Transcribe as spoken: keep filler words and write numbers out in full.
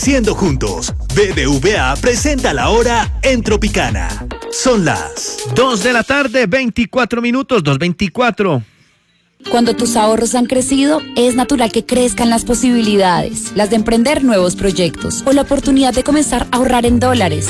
Siendo juntos, B B V A presenta la hora en Tropicana. Son las dos de la tarde, veinticuatro minutos, dos veinticuatro. Cuando tus ahorros han crecido, es natural que crezcan las posibilidades, las de emprender nuevos proyectos o la oportunidad de comenzar a ahorrar en dólares.